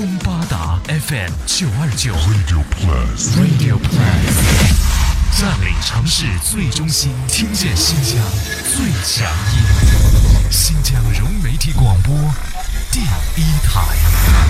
巴达 FM 929 Radio Plus， 占领城市最中心，听见新疆最强音，新疆融媒体广播第一台。